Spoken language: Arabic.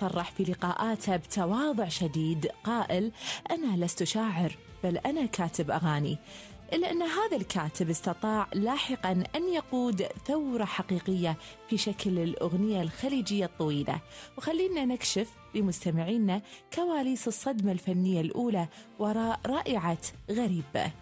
صرح في لقاءاته بتواضع شديد قائل: أنا لست شاعر بل أنا كاتب أغاني. إلا أن هذا الكاتب استطاع لاحقاً أن يقود ثورة حقيقية في شكل الأغنية الخليجية الطويلة. وخلينا نكشف لمستمعينا كواليس الصدمة الفنية الأولى وراء رائعة غريب.